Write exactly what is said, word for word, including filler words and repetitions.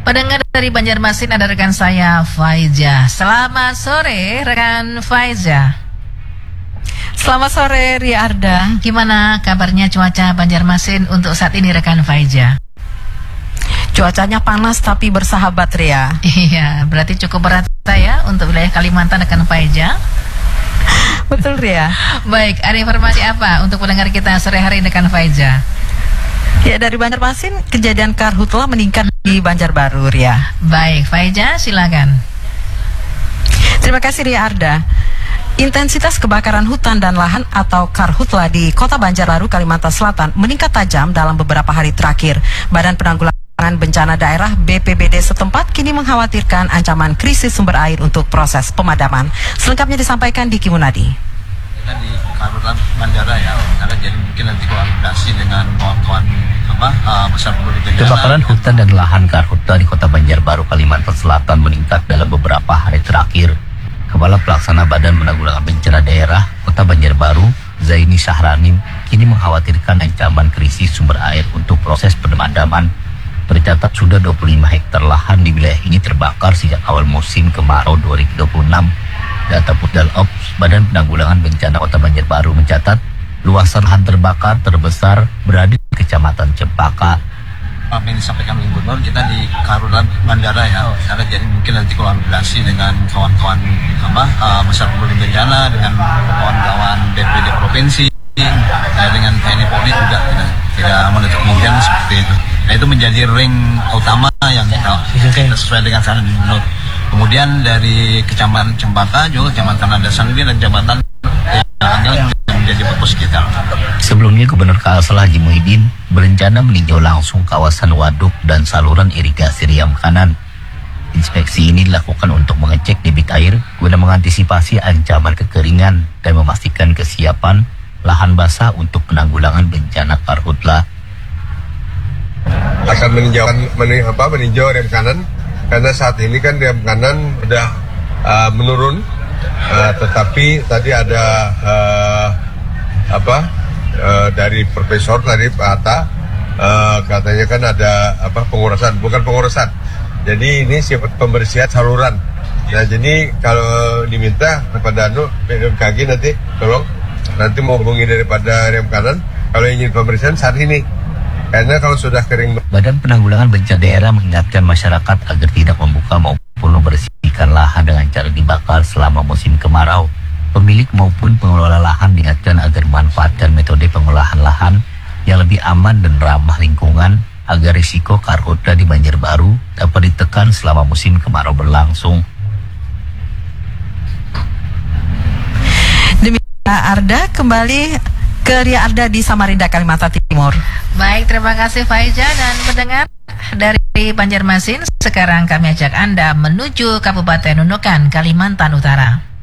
Pendengar dari Banjarmasin, ada rekan saya Faiza. Selamat sore rekan Faiza. Selamat sore Ria Arda. Gimana kabarnya cuaca Banjarmasin untuk saat ini rekan Faiza? Cuacanya panas tapi bersahabat Ria. Iya, berarti cukup merata ya untuk wilayah Kalimantan rekan Faiza. Betul Ria. Baik, ada informasi apa untuk pendengar kita sore hari rekan Faiza? Ya, dari Banjarmasin, kejadian karhutla meningkat di Banjarbaru, Ria. Baik, Faiza, silakan. Terima kasih, Ria Arda. Intensitas kebakaran hutan dan lahan atau karhutla di Kota Banjarbaru, Kalimantan Selatan meningkat tajam dalam beberapa hari terakhir. Badan Penanggulangan Bencana Daerah B P B D setempat kini mengkhawatirkan ancaman krisis sumber air untuk proses pemadaman. Selengkapnya disampaikan Diki Munadi. Di Karhutla Bandara ya, karena jadi mungkin nanti koordinasi dengan kawan-kawan apa uh, besar bencana. Kebakaran hutan dan lahan karhutla di Kota Banjarbaru, Kalimantan Selatan meningkat dalam beberapa hari terakhir. Kepala Pelaksana Badan Penanggulangan Bencana Daerah Kota Banjarbaru, Zaini Syahranim, kini mengkhawatirkan ancaman krisis sumber air untuk proses pemadaman. Tercatat sudah dua puluh lima hektar lahan di wilayah ini terbakar sejak awal musim kemarau dua ribu dua puluh enam. Data Pusdal Ops Badan Penanggulangan Bencana Kota Banjarbaru mencatat luasan lahan terbakar terbesar berada di Kecamatan Cempaka. Apa yang disampaikan oleh Gubernur, kita di Karhutla Bandara ya, karena jadi mungkin nanti koordinasi dengan kawan-kawan apa uh, besar bencana, dengan kawan-kawan B P D provinsi, ya, dengan T N I Polri juga tidak, tidak menutup kemungkinan seperti itu. Nah, itu menjadi ring utama yang kita sesuai dengan saran Gubernur. Kemudian dari Kecamatan Cempaka juga Kecamatan Adasan ini dan Jembatan yang menjadi fokus kita. Sebelumnya Gubernur Kalsel Haji Muhyiddin berencana meninjau langsung kawasan waduk dan saluran irigasi Riam Kanan. Inspeksi ini dilakukan untuk mengecek debit air guna mengantisipasi ancaman kekeringan dan memastikan kesiapan lahan basah untuk penanggulangan bencana karhutla. Akan meninjau meninjau, apa, meninjau rem kanan, karena saat ini kan rem kanan sudah uh, menurun, uh, tetapi tadi ada uh, apa uh, dari Profesor tadi Pak Atta, uh, katanya kan ada apa pengurasan, bukan pengurasan, jadi ini sifat pembersihan saluran. Nah, jadi kalau diminta kepada Anu B M K G nanti tolong nanti mau hubungi daripada rem kanan kalau ingin pembersihan saat ini. Karena kalau sudah kering. Badan Penanggulangan Bencana Daerah mengingatkan masyarakat agar tidak membuka maupun membersihkan lahan dengan cara dibakar selama musim kemarau. Pemilik maupun pengelola lahan diingatkan agar memanfaatkan metode pengolahan lahan yang lebih aman dan ramah lingkungan agar risiko karhutla di Banjarbaru dapat ditekan selama musim kemarau berlangsung. Demikian Arda, kembali ke Ria Arda di Samarinda, Kalimantan Timur. Baik, terima kasih Faiza. Dan pendengar dari Banjarmasin, sekarang kami ajak Anda menuju Kabupaten Nunukan, Kalimantan Utara.